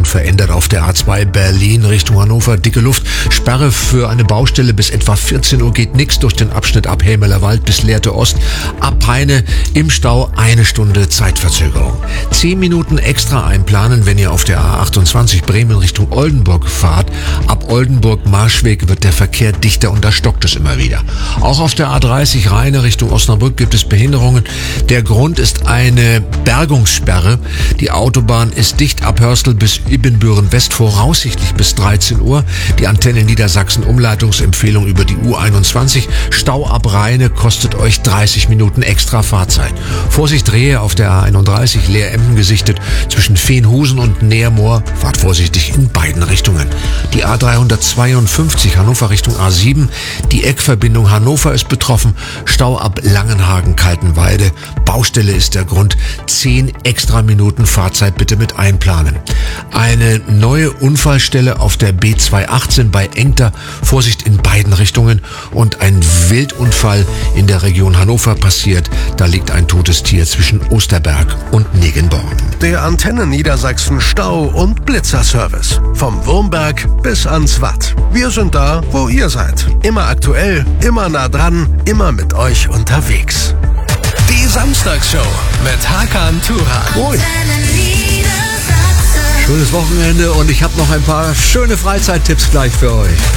unverändert auf der A2 Berlin Richtung Hannover. Dicke Luft, Sperre für eine Baustelle bis etwa 14 Uhr geht nichts durch den Abschnitt ab Helmeler Wald bis Lehrte Ost. Ab Peine im Stau 1 Stunde Zeitverzögerung. 10 Minuten extra einplanen, wenn ihr auf der A28 Bremen Richtung Oldenburg fahrt. Ab Oldenburg-Marschweg wird der Verkehr dichter und da stockt es immer wieder. Auch auf der A30 Rheine Richtung Osnabrück gibt es Behinderungen. Der Grund ist eine Bergungssperre. Die Autobahn ist dicht ab Hörstel bis Ibbenbüren West, voraussichtlich bis 13 Uhr. Die Antenne Niedersachsen Umleitungsempfehlung über die U21. Stau ab Rheine kostet euch 30 Minuten extra Fahrzeit. Vorsicht, Rehe auf der A31 Leer-Emden gesichtet zwischen Veenhusen und Neermoor. Fahrt vorsichtig in beiden Richtungen. Die A352 Hannover Richtung A7. Die Eckverbindung Hannover ist betroffen. Stau ab Langenhagen-Kaltenweide. Baustelle ist der Grund. 10 extra Minuten Fahrzeit bitte mit einplanen. Eine neue Unfallstelle auf der B218 bei Engter. Vorsicht in beiden Richtungen. Und ein Wildunfall in der Region Hannover passiert. Da liegt ein totes Tier zwischen Osterberg und Negenborn. Der Antenne Niedersachsen Stau- und Blitzerservice. Vom Wurmberg bis ans Watt. Wir sind da, wo ihr seid. Immer aktuell, immer nah dran, immer mit euch unterwegs. Die Samstagsshow mit Hakan Turan. Moin. Schönes Wochenende und ich habe noch ein paar schöne Freizeittipps gleich für euch.